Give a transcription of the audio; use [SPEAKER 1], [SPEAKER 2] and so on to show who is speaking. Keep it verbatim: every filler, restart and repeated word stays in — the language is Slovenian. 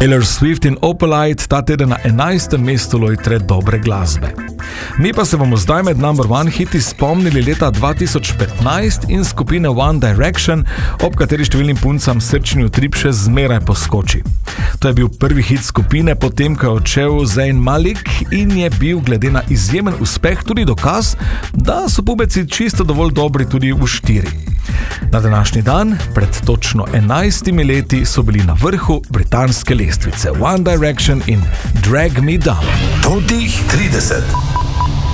[SPEAKER 1] Taylor Swift in Opalite ta teden na enajstem mestu lojtre dobre glasbe. Mi pa se bomo zdaj med number one hiti spomnili leta dva tisoč petnajst in skupine One Direction, ob kateri številnim puncam srčni utrip še zmeraj poskoči. To je bil prvi hit skupine, potem ko je odšel Zayn Malik in je bil glede na izjemen uspeh tudi dokaz, da so pubeci čisto dovolj dobri tudi v štiri. Na današnji dan, pred točno enajstimi leti, so bili na vrhu britanske lestvice One Direction in Drag Me Down.
[SPEAKER 2] Totih trideset.